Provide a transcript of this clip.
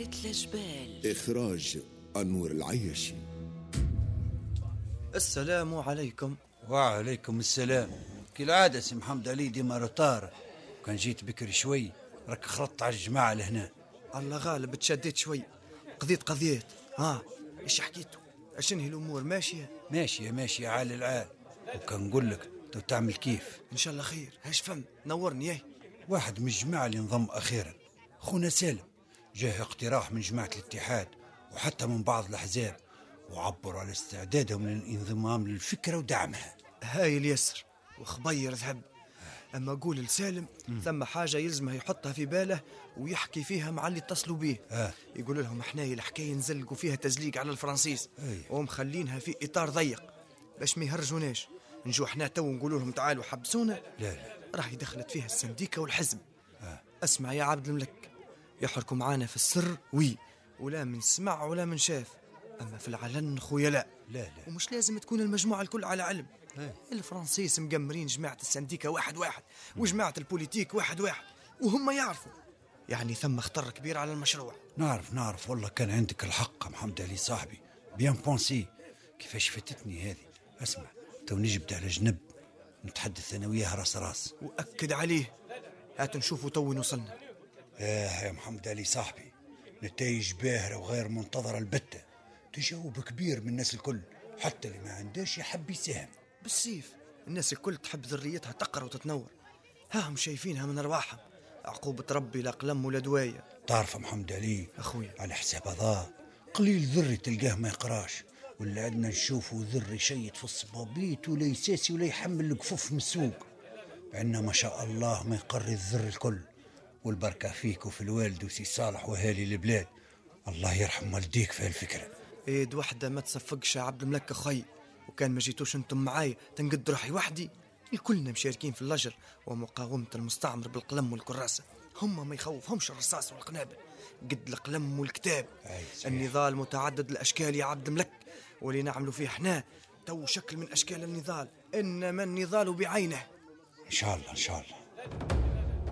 بيت الجبال. إخراج أنور العياشي. السلام عليكم. وعليكم السلام. كالعادة سي محمد علي ديما روطار، كان جيت بكري شوي راك خلطت على الجماعة لهنا. الله غالب تشديت شوي، قضيت ايش حكيتوا؟ اشنهي الامور ماشية عال العال، وكان نقول لك تو تعمل كيف ان شاء الله خير. هاش فم نورني. واحد من الجماعة اللي انضم اخيرا خونا سالم جاه اقتراح من جماعة الاتحاد وحتى من بعض الاحزاب، وعبروا على استعدادهم للانضمام للفكرة ودعمها. هاي اليسر وخبير ذهب. اما قول لسالم ثم حاجة يلزمه يحطها في باله ويحكي فيها مع اللي اتصلوا به. يقول لهم احنا الحكاية نزلقوا فيها تزليق على الفرنسيس ومخلينها في اطار ضيق باش ما يهرجوناش. نجو احنا تو نقولوا لهم تعالوا حبسونا. لا راح دخلت فيها السنديكة والحزب. اسمع يا عبد الملك، يحركوا معانا في السر ولا من سمع ولا من شاف، اما في العلن خويا لا. ومش لازم تكون المجموعة الكل على علم. الفرنسيس مقمرين جماعة السنديكة واحد وجماعة البوليتيك واحد وهم يعرفوا يعني ثم خطر كبير على المشروع. نعرف والله كان عندك الحق محمد علي صاحبي، بيان بونسي. كيفاش فاتتني هذه. اسمع تو نجبد على جنب نتحدث انا وياها راس وأكد عليه. هات نشوفوا تو وصلنا. يا محمد علي صاحبي، نتائج باهرة وغير منتظرة البتة، تجاوب كبير من الناس الكل، حتى اللي ما عندهش يحب يساهم. بالسيف الناس الكل تحب ذريتها تقرأ وتتنور، هم شايفينها من أرواحهم، عقوبة ربي لا قلم ولا دواية. تعرف محمد علي أخويا على حساب هذا قليل ذري تلقاه ما يقراش، ولا عندنا نشوفوا ذري شيط في الصبابيت ولا يساسي ولا يحمل الكفوف من السوق. عندنا ما شاء الله ما يقري الذر الكل، والبركة فيك وفي الوالد وسي صالح وهالي البلاد. الله يرحم والديك في هالفكرة. ايد وحدة ما تصفقش يا عبد الملك أخي، وكان ما جيتوش انتم معاي تنقد روحي وحدي. الكلنا مشاركين في اللجر ومقاومة المستعمر بالقلم والكراسة. هم ما يخوفهمش الرصاص والقنابل قد القلم والكتاب. النضال متعدد الأشكال يا عبد الملك، واللي نعملوا فيه احنا تو شكل من أشكال النضال، إنما النضال بعينه. إن شاء الله